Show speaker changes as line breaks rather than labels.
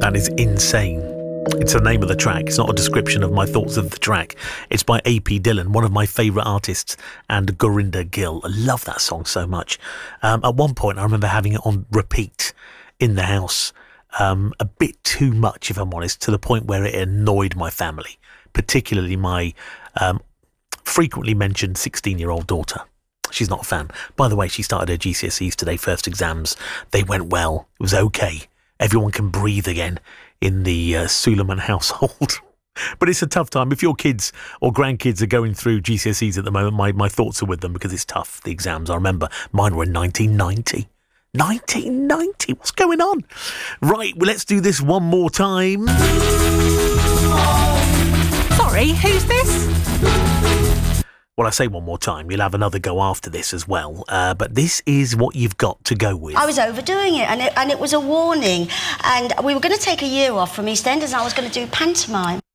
That is insane. It's the name of the track. It's not a description of my thoughts of the track. It's by A.P. Dillon, one of my favourite artists, and Gurinder Gill. I love that song so much. At one point, I remember having it on repeat in the house, a bit too much, if I'm honest, to the point where it annoyed my family, particularly my frequently mentioned 16-year-old daughter. She's not a fan. By the way, she started her GCSEs today, first exams. They went well. It was okay. Everyone can breathe again in the Suleiman household. But it's a tough time. If your kids or grandkids are going through GCSEs at the moment, my thoughts are with them because it's tough, the exams. I remember mine were in 1990. 1990? What's going on? Right, well, let's do this one more time.
Sorry, who's this?
Well, I say one more time. You'll have another go after this as well. But this is what you've got to go with.
I was overdoing it, and it was a warning. And we were going to take a year off from EastEnders, and I was going to do pantomime.